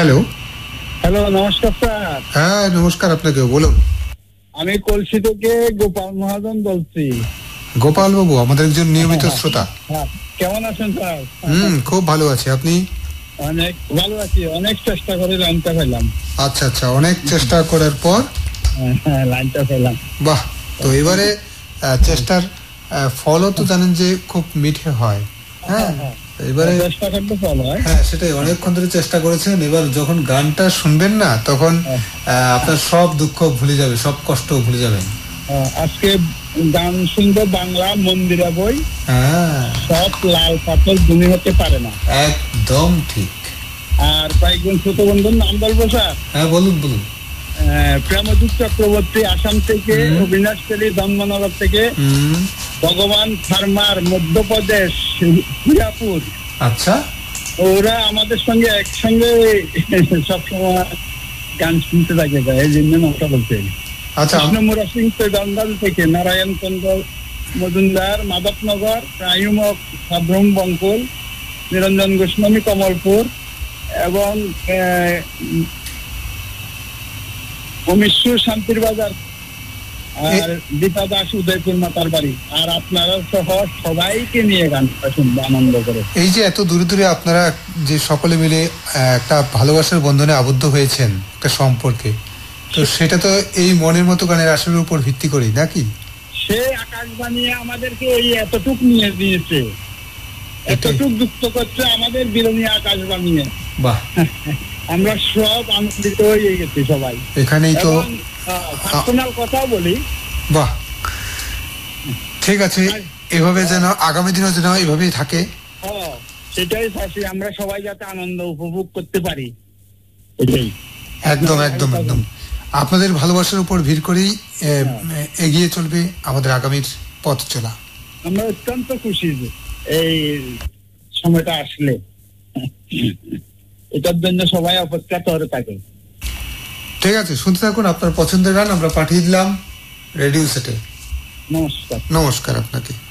Hello. Hello, নমস্কার sir. হ্যাঁ নমস্কার, আপনাকে বলুন। আমি কলসি থেকে গোপাল মহাজন বলছি। গোপাল বাবু আমাদের একজন নিয়মিত শ্রোতা। কেমন আছেন স্যার? খুব ভালো আছি, আপনি? অনেক ভালো আছি, অনেক চেষ্টা করে লাইনটা পেলাম। আচ্ছা আচ্ছা, অনেক চেষ্টা করার পর লাইনটা পেলাম। বাহ। তো এবারে চেষ্টার ফলও তো জানেন যে খুব মিঠে হয়। হ্যাঁ এবারে চেষ্টা করতে ফলো হয়। হ্যাঁ সেটাই, অনেকক্ষণ ধরে চেষ্টা করেছেন। এবার যখন গানটা শুনবেন না তখন আপনার সব দুঃখ ভুলে যাবে, সব কষ্ট ভুলে যাবেন। আজকে গান শুনবো বাংলা মন্দিরা বই। হ্যাঁ, সব লাল পাথর গুণী হতে পারে না। একদম ঠিক। আর কয়েকজন ছোট বন্ধুর নাম বলবো স্যার? হ্যাঁ বলুন বলুন। প্রেমদূত চক্রবর্তী আসাম থেকে, অবিনাশ তেলী ধর্মনগর থেকে, ভগবান ফার্মার মধ্যপ্রদেশ হিরাপুর। আচ্ছা, ওরা আমাদের সঙ্গে একসঙ্গে সবসময় গান শুনতে থাকে, এই জন্য নামটা বলতে। আচ্ছা, কৃষ্ণমুরা সিং বেঙ্গল থেকে, নারায়ণ চন্দ্র মজুমদার মাধবনগর, আয়ুমক সাব্রম বঙ্কুল, নিরঞ্জন গোস্বামী কমলপুর এবং অমিশ্বর শান্তির বাজার, আর দীপা দাস উদয়পুর মাতার বাড়ি। আর আপনারা সহ সবাইকে নিয়ে গান শুনবো আনন্দ করে। এই যে এত দূরে দূরে আপনারা যে সকলে মিলে একটা ভালোবাসার বন্ধনে আবদ্ধ হয়েছেন একটা সম্পর্কে, তো সেটা তো এই মনের মতো গানের আসরের উপর ভিত্তি করি নাকি? সে আকাশবাণী আমাদেরকে এই এতটুক নিয়ে দিয়েছে, এতটুক যুক্ত করছে আমাদের বিরোধী আকাশবাণী। বাহ, আমরা সব আনন্দিত হয়ে গেছি সবাই। এখানেই তো পার্সোনাল কথা বলি। বাহ, ঠিক আছে, এভাবে যেন আগামী দিনও যেন এভাবেই থাকে। সেটাই চাচ্ছি, আমরা সবাই যাতে আনন্দ উপভোগ করতে পারি, এটাই। একদম একদম একদম আপনাদের ভালোবাসার উপর ভিড় করেই এগিয়ে চলবে আমাদের আগামীর পথ চলা। আমরা অত্যন্ত খুশি এই সময়টা আসলে, এটার জন্য সবাই অপেক্ষা করে থাকে। ঠিক আছে, শুনতে থাকুন আপনার পছন্দের গান, আমরা পাঠিয়ে দিলাম রেডিও সেটে। নমস্কার। নমস্কার আপনাকে।